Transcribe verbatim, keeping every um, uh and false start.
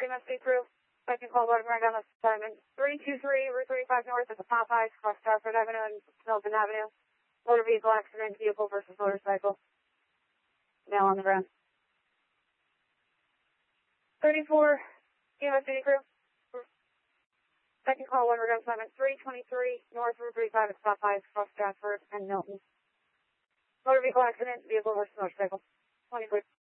M S C crew. Second call, water right down the assignment. three two three, Route thirty-five North at the Popeyes, across Stratford Avenue and Milton Avenue. Motor vehicle accident, vehicle versus motorcycle. Now on the ground. thirty-four, E M S City crew. Second call, one regard assignment. three twenty-three, North Route thirty-five at the Popeyes, across Stratford and Milton. Motor vehicle accident, vehicle versus motorcycle. twenty-three.